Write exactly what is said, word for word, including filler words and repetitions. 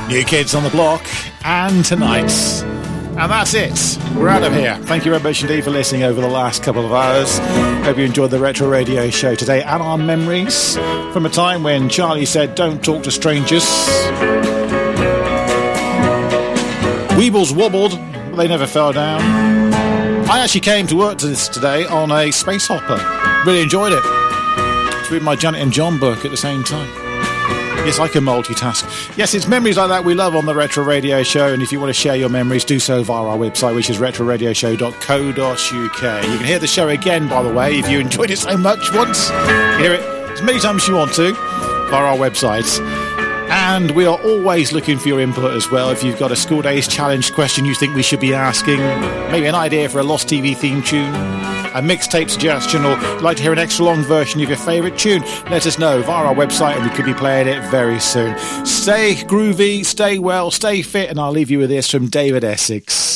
New Kids on the Block, and Tonight. And that's it. We're out of here. Thank you very much indeed for listening over the last couple of hours. Hope you enjoyed the Retro Radio Show today and our memories from a time when Charlie said, don't talk to strangers. Weebles wobbled, but they never fell down. I actually came to work to this today on a space hopper. Really enjoyed it. It's reading my Janet and John book at the same time. Yes, I can multitask. Yes, it's memories like that we love on the Retro Radio Show, and if you want to share your memories, do so via our website, which is retro radio show dot co dot u k. You can hear the show again, by the way, if you enjoyed it so much once. Hear it as many times as you want to via our website. And we are always looking for your input as well. If you've got a School Days Challenge question you think we should be asking, maybe an idea for a Lost T V theme tune, a mixtape suggestion, or you'd like to hear an extra long version of your favourite tune, let us know via our website and we could be playing it very soon. Stay groovy, stay well, stay fit, and I'll leave you with this from David Essex.